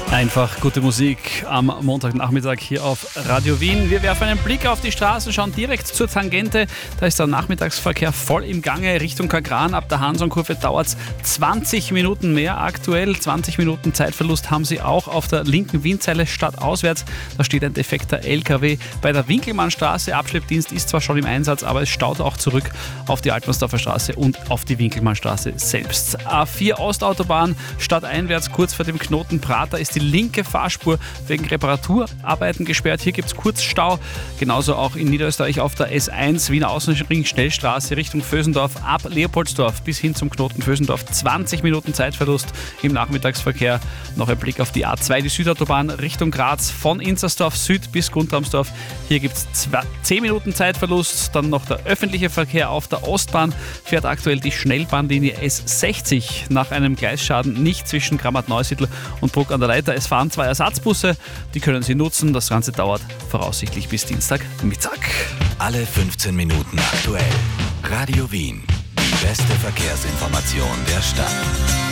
Einfach gute Musik am Montagnachmittag hier auf Radio Wien. Wir werfen einen Blick auf die Straße, schauen direkt zur Tangente. Da ist der Nachmittagsverkehr voll im Gange Richtung Kagran. Ab der Hansonkurve dauert es 20 Minuten mehr aktuell. 20 Minuten Zeitverlust haben Sie auch auf der linken Wienzeile stadtauswärts. Da steht ein defekter LKW bei der Winkelmannstraße. Abschleppdienst ist zwar schon im Einsatz, aber es staut auch zurück auf die Altmannsdorfer Straße und auf die Winkelmannstraße selbst. A4 Ostautobahn stadteinwärts kurz vor dem Knoten Prater ist die linke Fahrspur wegen Reparaturarbeiten gesperrt. Hier gibt es Kurzstau. Genauso auch in Niederösterreich auf der S1 Wiener Außenring Schnellstraße Richtung Vösendorf ab Leopoldsdorf bis hin zum Knoten Vösendorf. 20 Minuten Zeitverlust im Nachmittagsverkehr. Noch ein Blick auf die A2, die Südautobahn Richtung Graz von Inzersdorf Süd bis Guntramsdorf. Hier gibt es 10 Minuten Zeitverlust. Dann noch der öffentliche Verkehr auf der Ostbahn. Fährt aktuell die Schnellbahnlinie S60 nach einem Gleisschaden nicht zwischen Grammat-Neusiedl und Bruck an der Leiter. Es fahren 2 Ersatzbusse, die können Sie nutzen. Das Ganze dauert voraussichtlich bis Dienstagmittag. Alle 15 Minuten aktuell. Radio Wien. Die beste Verkehrsinformation der Stadt.